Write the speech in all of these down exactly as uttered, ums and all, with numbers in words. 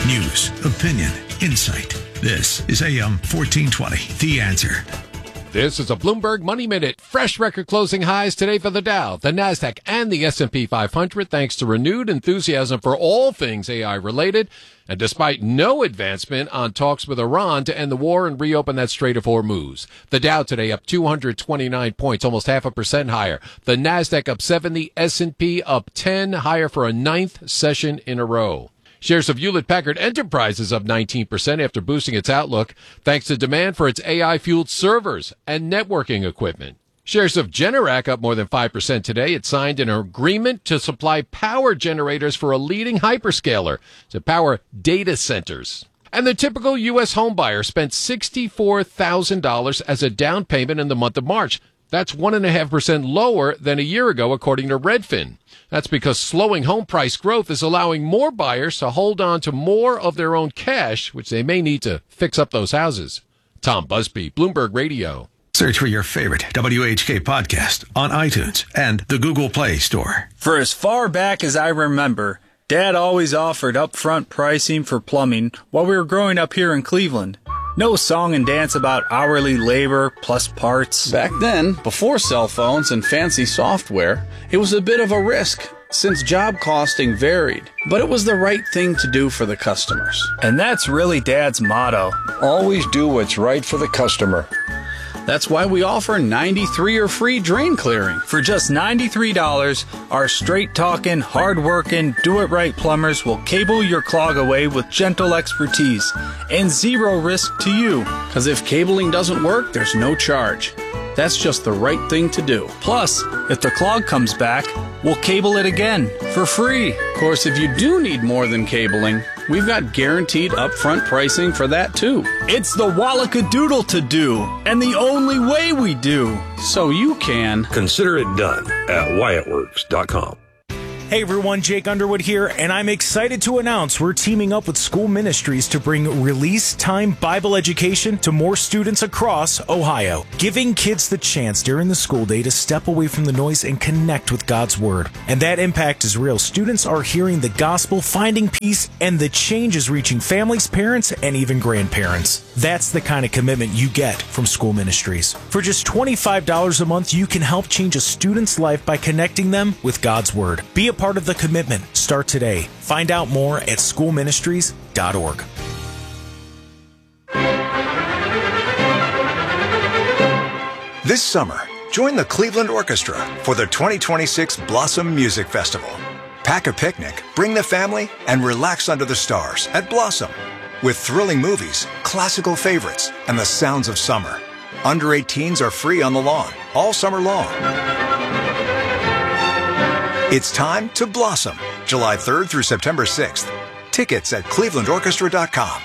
News, opinion, insight. This is A M fourteen twenty, The Answer. This is a Bloomberg Money Minute. Fresh record closing highs today for the Dow, the Nasdaq, and the S and P five hundred, thanks to renewed enthusiasm for all things A I related. And despite no advancement on talks with Iran to end the war and reopen that Strait of Hormuz. The Dow today up two hundred twenty-nine points, almost half a percent higher. The Nasdaq up seventy, S and P up ten, higher for a ninth session in a row. Shares of Hewlett-Packard Enterprise up nineteen percent after boosting its outlook, thanks to demand for its A I-fueled servers and networking equipment. Shares of Generac up more than five percent today. It signed an agreement to supply power generators for a leading hyperscaler to power data centers. And the typical U S home buyer spent sixty-four thousand dollars as a down payment in the month of March. That's one point five percent lower than a year ago, according to Redfin. That's because slowing home price growth is allowing more buyers to hold on to more of their own cash, which they may need to fix up those houses. Tom Busby, Bloomberg Radio. Search for your favorite W H K podcast on iTunes and the Google Play Store. For as far back as I remember, Dad always offered upfront pricing for plumbing while we were growing up here in Cleveland. No song and dance about hourly labor plus parts. Back then, before cell phones and fancy software, it was a bit of a risk since job costing varied. But it was the right thing to do for the customers. And that's really Dad's motto. Always do what's right for the customer. That's why we offer ninety-three or free drain clearing. For just ninety-three dollars, our straight-talking, hard-working, do-it-right plumbers will cable your clog away with gentle expertise and zero risk to you. Because if cabling doesn't work, there's no charge. That's just the right thing to do. Plus, if the clog comes back, we'll cable it again for free. Of course, if you do need more than cabling, we've got guaranteed upfront pricing for that too. It's the Wallackadoodle to do, and the only way we do. So you can consider it done at Wyatt Works dot com. Hey everyone, Jake Underwood here, and I'm excited to announce we're teaming up with School Ministries to bring Release Time Bible education to more students across Ohio, giving kids the chance during the school day to step away from the noise and connect with God's Word. And that impact is real. Students are hearing the gospel, finding peace, and the change is reaching families, parents, and even grandparents. That's the kind of commitment you get from School Ministries. For just twenty-five dollars a month, you can help change a student's life by connecting them with God's Word. Be a part of the commitment. Start today. Find out more at school ministries dot org. This summer, join the Cleveland Orchestra for the twenty twenty-six Blossom Music Festival. Pack a picnic, bring the family, and relax under the stars at Blossom. With thrilling movies, classical favorites, and the sounds of summer. Under eighteens are free on the lawn all summer long. It's time to blossom, July third through September sixth. Tickets at cleveland orchestra dot com.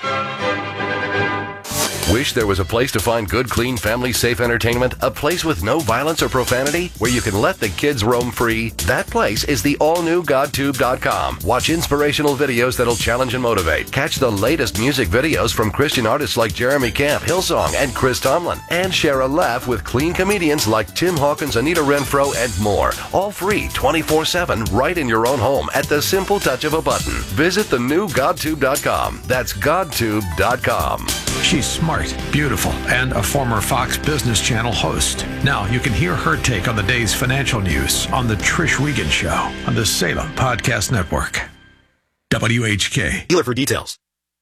Wish there was a place to find good, clean, family-safe entertainment? A place with no violence or profanity? Where you can let the kids roam free? That place is the all-new God Tube dot com. Watch inspirational videos that'll challenge and motivate. Catch the latest music videos from Christian artists like Jeremy Camp, Hillsong, and Chris Tomlin. And share a laugh with clean comedians like Tim Hawkins, Anita Renfro, and more. All free twenty-four seven right in your own home at the simple touch of a button. Visit the new God Tube dot com. That's God Tube dot com. She's smart, beautiful, and a former Fox Business Channel host. Now you can hear her take on the day's financial news on The Trish Regan Show on the Salem Podcast Network. W H K. Dealer for details.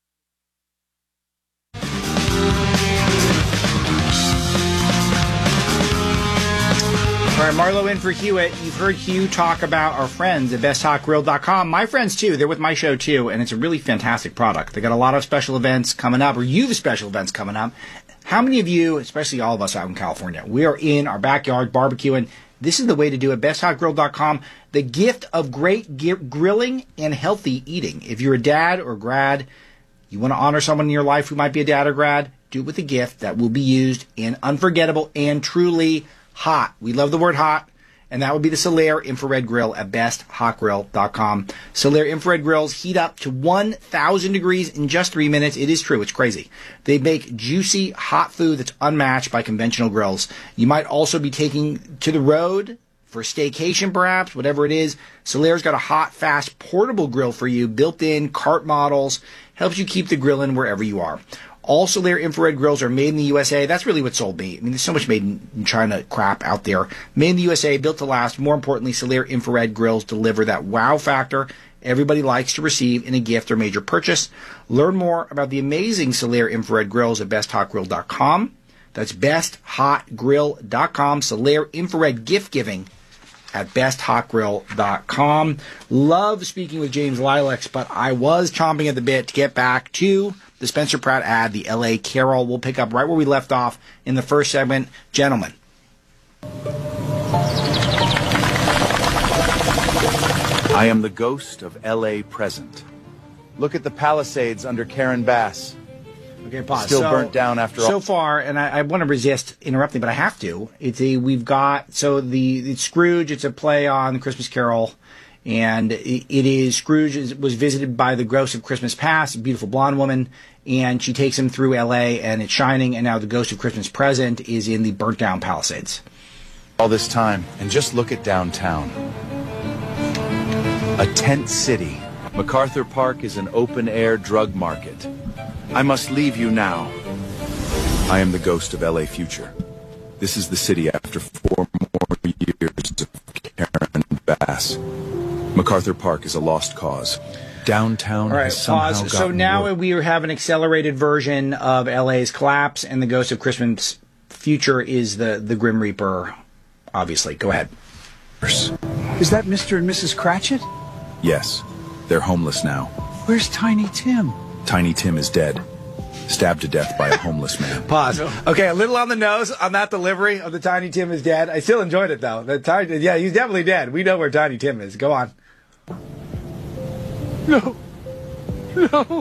All right, Marlo in for Hewitt. You've heard Hugh talk about our friends at best hot grill dot com. My friends, too. They're with my show, too, and it's a really fantastic product. They got a lot of special events coming up, or you have special events coming up. How many of you, especially all of us out in California, we are in our backyard barbecuing. This is the way to do it. best hot grill dot com, the gift of great gi- grilling and healthy eating. If you're a dad or grad, you want to honor someone in your life who might be a dad or grad, do it with a gift that will be used in unforgettable and truly hot. We love the word hot, and that would be the Solaire Infrared Grill at best hot grill dot com. Solaire Infrared Grills heat up to one thousand degrees in just three minutes. It is true. It's crazy. They make juicy, hot food that's unmatched by conventional grills. You might also be taking to the road For staycation, perhaps, whatever it is, Solaire's got a hot, fast, portable grill for you, built-in, cart models, helps you keep the grill in wherever you are. All Solaire infrared grills are made in the U S A. That's really what sold me. I mean, there's so much made in China crap out there. Made in the U S A, built to last. More importantly, Solaire infrared grills deliver that wow factor everybody likes to receive in a gift or major purchase. Learn more about the amazing Solaire infrared grills at best hot grill dot com. That's best hot grill dot com. Solaire infrared gift giving at best hot grill dot com. Love speaking with James Lilacs, but I was chomping at the bit to get back to the Spencer Pratt ad, the L A Carol. We'll pick up right where we left off in the first segment. Gentlemen. I am the ghost of L A present. Look at the Palisades under Karen Bass. Okay, pause. Still so, burnt down after all. So far, and I, I want to resist interrupting, but I have to. It's a we've got so the it's Scrooge. It's a play on the Christmas Carol, and it, it is Scrooge is, was visited by the ghost of Christmas Past, a beautiful blonde woman, and she takes him through L A and it's shining. And now the ghost of Christmas Present is in the burnt down Palisades. All this time, and just look at downtown. A tent city. MacArthur Park is an open-air drug market. I must leave you now. I am the ghost of L A future. This is the city after four more years of Karen Bass. MacArthur Park is a lost cause. Downtown All right, has somehow pause. So gotten now worse. we have an accelerated version of L A's collapse, and the ghost of Christmas future is the, the Grim Reaper, obviously. Go ahead. Is that Mister and Missus Cratchit? Yes, they're homeless now. Where's Tiny Tim? Tiny Tim is dead. Stabbed to death by a homeless man. Pause. Okay, a little on the nose on that delivery of the Tiny Tim is dead. I still enjoyed it, though. The Tiny, yeah, he's definitely dead. We know where Tiny Tim is. Go on. No. No.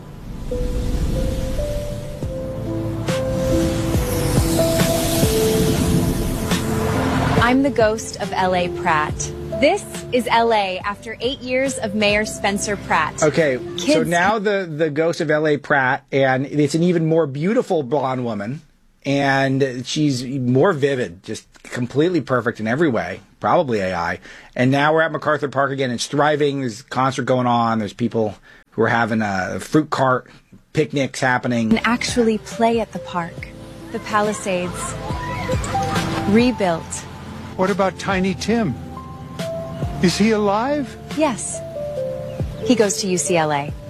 I'm the ghost of L A Pratt. This is L A after eight years of Mayor Spencer Pratt. Okay, Kids. So now the, the ghost of L A Pratt, and it's an even more beautiful blonde woman, and she's more vivid, just completely perfect in every way, probably A I. And now we're at MacArthur Park again. It's thriving. There's a concert going on. There's people who are having a fruit cart, picnics happening. And actually play at the park. The Palisades. Rebuilt. What about Tiny Tim? Is he alive? Yes. He goes to U C L A.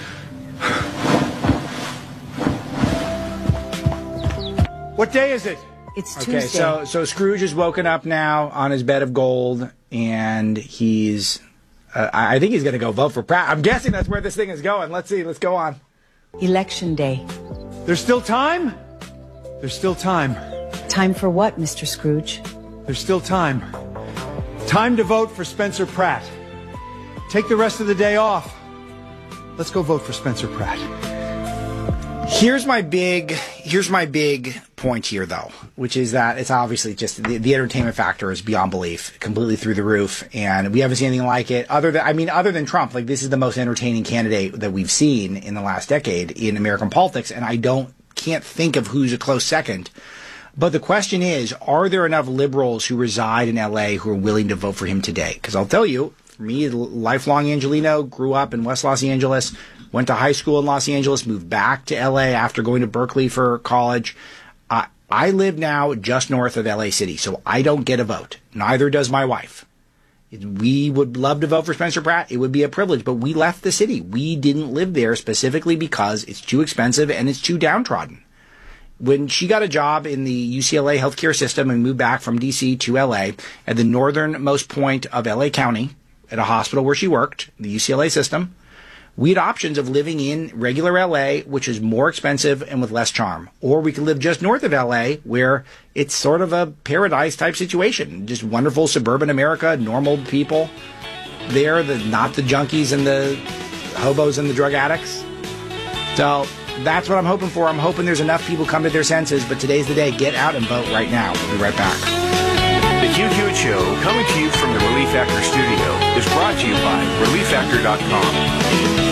What day is it? It's Okay, Tuesday. so so Scrooge is woken up now on his bed of gold, and he's, uh, I I think he's going to go vote for Pratt. I'm guessing that's where this thing is going. Let's see. Let's go on. Election day. There's still time? There's still time. Time for what, Mister Scrooge? There's still time. Time to vote for Spencer Pratt. Take the rest of the day off. Let's go vote for Spencer Pratt. Here's my big, here's my big point here, though, which is that it's obviously just the, the entertainment factor is beyond belief, completely through the roof, and we haven't seen anything like it. Other than, I mean, other than Trump, like this is the most entertaining candidate that we've seen in the last decade in American politics, and I don't can't think of who's a close second. But the question is, are there enough liberals who reside in L A who are willing to vote for him today? Because I'll tell you, for me, lifelong Angelino, grew up in West Los Angeles, went to high school in Los Angeles, moved back to L A after going to Berkeley for college. Uh, I live now just north of L A City, so I don't get a vote. Neither does my wife. We would love to vote for Spencer Pratt. It would be a privilege, but we left the city. We didn't live there specifically because it's too expensive and it's too downtrodden. When she got a job in the U C L A healthcare system and moved back from D C to L A at the northernmost point of L A County at a hospital where she worked, the U C L A system, we had options of living in regular L A, which is more expensive and with less charm. Or we could live just north of L A, where it's sort of a paradise type situation. Just wonderful suburban America, normal people there, the, not the junkies and the hobos and the drug addicts. So that's what I'm hoping for. I'm hoping there's enough people come to their senses, but today's the day. Get out and vote right now. We'll be right back. The Hugh Hewitt Show, coming to you from the Relief Factor studio, is brought to you by relief factor dot com.